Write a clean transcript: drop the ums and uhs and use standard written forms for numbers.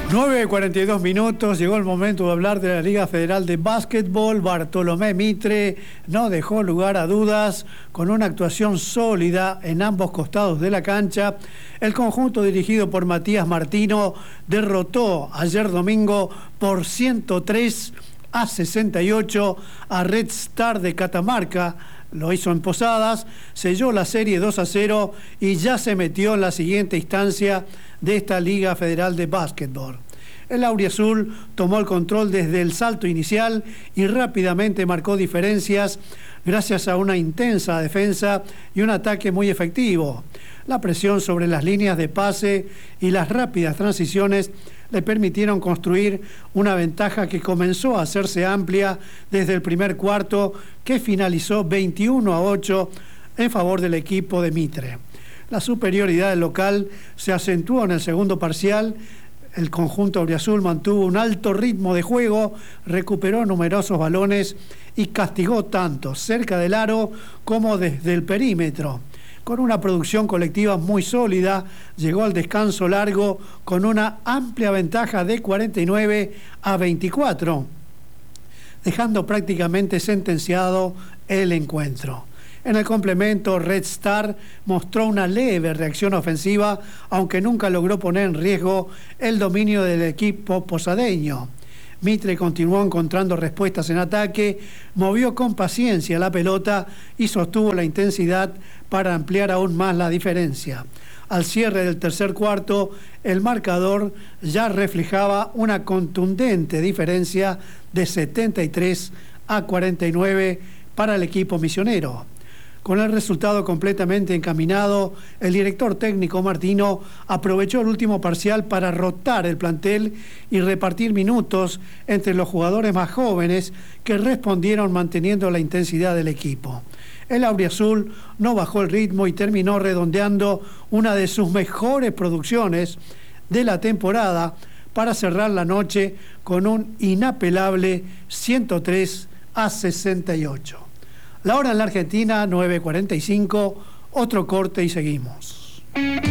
9:42, llegó el momento de hablar de la Liga Federal de Básquetbol. Bartolomé Mitre no dejó lugar a dudas con una actuación sólida en ambos costados de la cancha. El conjunto dirigido por Matías Martino derrotó ayer domingo por 103-68 a Red Star de Catamarca. Lo hizo en Posadas, selló la serie 2-0 y ya se metió en la siguiente instancia de esta Liga Federal de Básquetbol. El auriazul tomó el control desde el salto inicial y rápidamente marcó diferencias gracias a una intensa defensa y un ataque muy efectivo. La presión sobre las líneas de pase y las rápidas transiciones le permitieron construir una ventaja que comenzó a hacerse amplia desde el primer cuarto, que finalizó 21-8 en favor del equipo de Mitre. La superioridad del local se acentuó en el segundo parcial. El conjunto auriazul mantuvo un alto ritmo de juego, recuperó numerosos balones y castigó tanto cerca del aro como desde el perímetro. Con una producción colectiva muy sólida, llegó al descanso largo con una amplia ventaja de 49-24, dejando prácticamente sentenciado el encuentro. En el complemento, Red Star mostró una leve reacción ofensiva, aunque nunca logró poner en riesgo el dominio del equipo posadeño. Mitre continuó encontrando respuestas en ataque, movió con paciencia la pelota y sostuvo la intensidad para ampliar aún más la diferencia. Al cierre del tercer cuarto, el marcador ya reflejaba una contundente diferencia de 73-49 para el equipo misionero. Con el resultado completamente encaminado, el director técnico Martino aprovechó el último parcial para rotar el plantel y repartir minutos entre los jugadores más jóvenes que respondieron manteniendo la intensidad del equipo. El auriazul no bajó el ritmo y terminó redondeando una de sus mejores producciones de la temporada para cerrar la noche con un inapelable 103-68. La hora en la Argentina, 9:45, otro corte y seguimos.